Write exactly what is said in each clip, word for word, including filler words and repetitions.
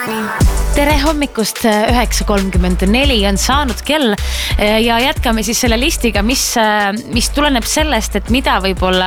Tere hommikust, üheksa kolmkümmend neli on saanud kell ja jätkame siis selle listiga, mis, mis tuleneb sellest, et mida võib-olla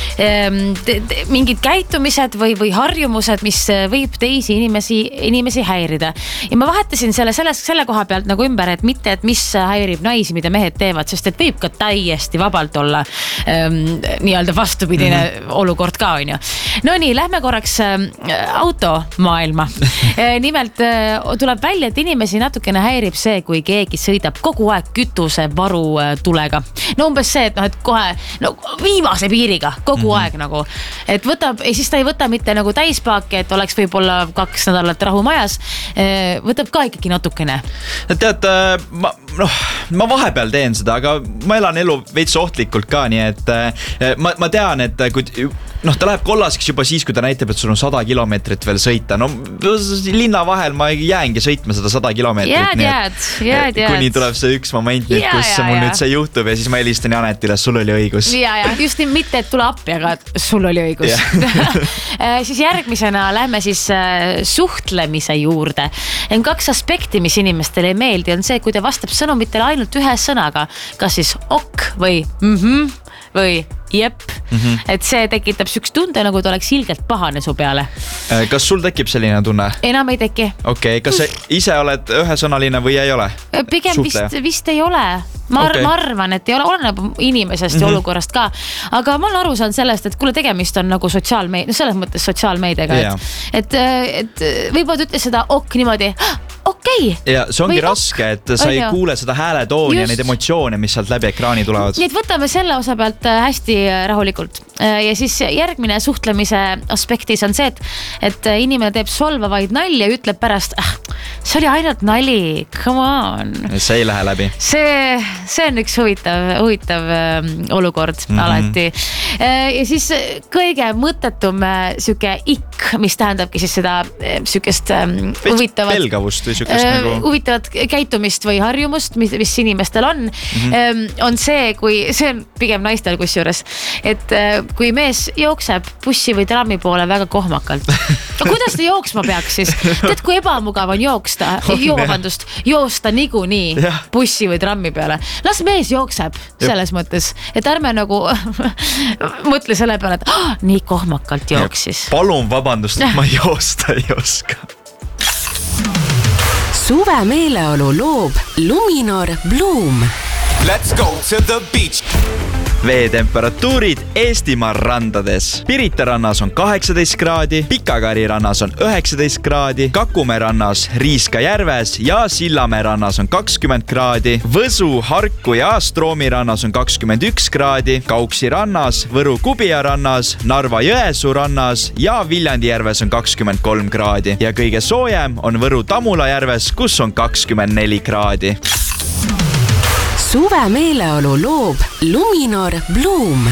mingid käitumised või, või harjumused, mis võib teisi inimesi, inimesi häirida. Ja ma vahetasin selle, selle, selle koha pealt nagu ümber, et mitte, et mis häirib naisi, mida mehed teevad, sest et võib ka täiesti vabalt olla ähm, nii-öelda vastupidine mm-hmm. olukord ka, on ju. No nii, lähme korraks automaailma. Nimelt tuleb välja, et inimesi natukene häirib see, kui keegi sõidab kogu aeg kütuse varu tulega. No umbes see, et, noh, et kohe no, viimase piiriga kogu mm-hmm. aeg nagu. Et võtab, ja siis ta ei võta mitte nagu täispaaki, et oleks võib-olla kaks nädalat rahu majas. Võtab ka ikkagi natukene. Tead, ma, noh, ma vahepeal teen seda, aga ma elan elu veits ohtlikult ka, nii et ma, ma tean, et kui noh, ta läheb kollaseks juba siis, kui ta näitab, et sul on sada kilomeetrit veel sõita. No linna vahel ma jäängi sõitma seda sada kilomeetrit. Jääd, jääd, jääd, jääd. Kuni tuleb see üks moment, nüüd, kus ja, mul ja. nüüd see juhtub ja siis ma helistan Janetile, sul oli õigus. Ja, ja, just nii mitte, et tule appi, aga sul oli õigus. Siis järgmisena lähme siis suhtlemise juurde. Kaks aspekti, mis inimestele ei meeldi, on see, kui ta vastab sõnumitele ainult ühe sõnaga. Kas siis ok või mhm või jep. Mm-hmm. Et see tekitab sükst tunde, nagu ta oleks ilgelt pahane su peale. Kas sul tekib selline tunne? Enam ei teki. Okei, okay. Kas sa ise oled ühesõnaline või ei ole? Pigem vist, vist ei ole. Ma, okay. ma arvan, et ei ole, oleneb inimesest ja mm-hmm. olukorrast ka. Aga ma olen aru saanud sellest, et kuule tegemist on nagu sotsiaalmeid, no selles mõttes sotsiaalmeidega. Yeah. Et, et, et võib-olla ütle seda ok niimoodi, okei. Okay. Ja see ongi või raske, et sa ei ja. kuule seda hääletooni ja neid emotsioone, mis sealt läbi ekraani tulevad. Nii et võtame selle osa pealt hästi rahulikult. Ja siis järgmine suhtlemise aspektis on see, et, et inimene teeb solvavaid nalja ja ütleb pärast, ah, see oli ainult nali, come on. See ei lähe läbi. See, see on üks huvitav, huvitav olukord mm-hmm. alati. Ja siis kõige mõttetum süke ikk, mis tähendabki siis seda sükest huvitavat pelgavust või sükest äh, nagu huvitavat käitumist või harjumust, mis, mis inimestel on mm-hmm. on see, kui see on pigem naistel kusjuures, et kui mees jookseb bussi või trammi poole väga kohmakalt. No, kuidas ta jooksma peaks siis? Tead, kui ebamugav on jooksta, joovandust, joosta niikuinii bussi või trammi peale. Las mees jookseb selles mõttes, et ärme nagu mõtle selle peale, et ah, nii kohmakalt jooksis. Palun vabandust, et ma joosta ei oska. Suve meeleolu loob Luminor Bloom. Let's go to the beach. Veetemperatuurid Eestimaa randades. Pirita rannas on kaheksateist kraadi, Pikakari rannas on üheksateist kraadi, Kakumäe rannas, Riiska järves ja Sillamäe rannas on kakskümmend kraadi, Võsu, Harku ja Stroomi rannas on kakskümmend üks kraadi, Kauksi rannas, Võru Kubia rannas, Narva Jõesuu rannas ja Viljandi järves on kakskümmend kolm kraadi ja kõige soojem on Võru Tamula järves, kus on kakskümmend neli kraadi. Suve meeleolu loob Luminor Bloom.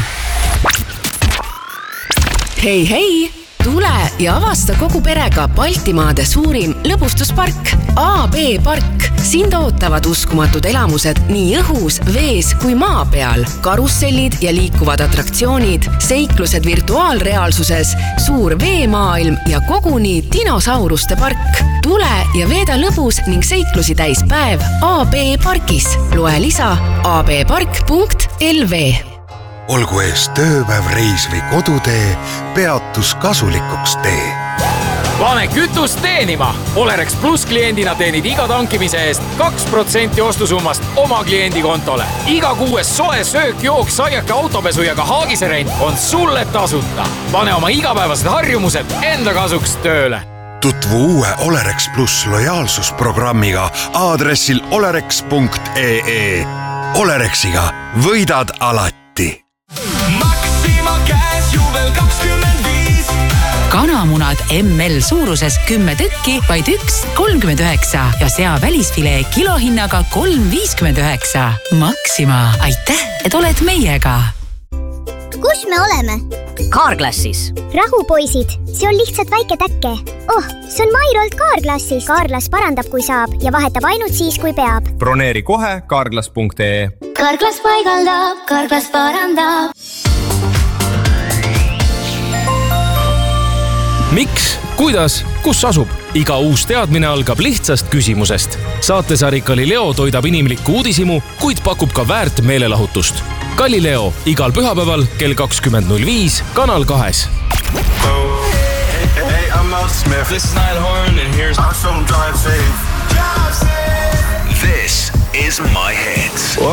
Hei, hei! Tule ja avasta kogu perega Baltimaade suurim lõbustuspark A B Park. Sind ootavad uskumatud elamused nii õhus, vees kui maa peal. Karussellid ja liikuvad atraktsioonid, seiklused virtuaalreaalsuses, suur veemaailm ja koguni dinosauruste park. Tule ja veeda lõbus ning seiklusi täis päev A B Parkis. Loe lisa a b park punkt l v. Olgu ees tööpäev, reis või kodutee, peatus kasulikuks tee. Pane kütust teenima! Olerex Plus kliendina teenid iga tankimise eest kaks protsenti ostusummast oma kliendi kontole. Iga kuues soe söök, jook, saiake, autopesu ja ka haagiserent on sulle tasuta. Pane oma igapäevased harjumused enda kasuks tööle. Tutvu uue Olerex Plus lojaalsusprogrammiga aadressil olerex punkt e e. Olerexiga võidad alati. Maxima käes juvel kakskümmend viis. Kanamunad M L suuruses kümme tükki, vaid üks kolmkümmend üheksa ja sea välisfilee kilohinnaga kolm viiskümmend üheksa. Maxima, aitäh, et oled meiega. Kus me oleme? Carglassis. Rahu, poisid, see on lihtsalt väike täkke. Oh, see on Mairolt Carglassis. Carglass parandab, kui saab ja vahetab ainult siis, kui peab. Broneeri kohe carglass punkt e e. Carglass paigaldab, Carglass parandab. Miks Kuidas? Kus asub? Iga uus teadmine algab lihtsast küsimusest. Saatesari Galileo toidab inimlikku uudisimu, kuid pakub ka väärt meelelahutust. Galileo igal pühapäeval kell kakskümmend null viis Kanal kahes. Hey, hey, I'm Mel Smith. This is Niall Horan and here's I'm some Drive Safe. Drive Safe. This is my